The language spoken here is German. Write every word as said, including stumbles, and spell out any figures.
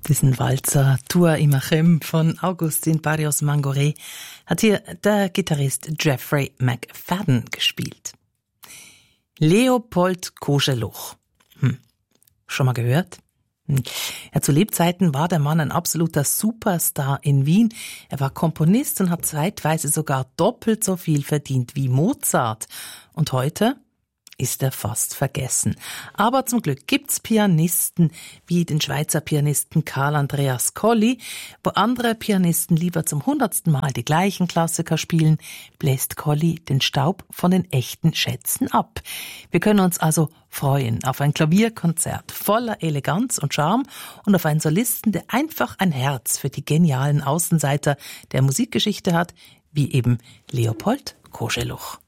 Diesen Walzer Tua Imachem von Augustin Barrios Mangoré hat hier der Gitarrist Jeffrey McFadden gespielt. Leopold Koscheluch. Hm. Schon mal gehört? Hm. Ja, zu Lebzeiten war der Mann ein absoluter Superstar in Wien. Er war Komponist und hat zeitweise sogar doppelt so viel verdient wie Mozart. Und heute ist er fast vergessen. Aber zum Glück gibt's Pianisten wie den Schweizer Pianisten Karl Andreas Colli. Wo andere Pianisten lieber zum hundertsten Mal die gleichen Klassiker spielen, bläst Colli den Staub von den echten Schätzen ab. Wir können uns also freuen auf ein Klavierkonzert voller Eleganz und Charme und auf einen Solisten, der einfach ein Herz für die genialen Außenseiter der Musikgeschichte hat, wie eben Leopold Koscheluch.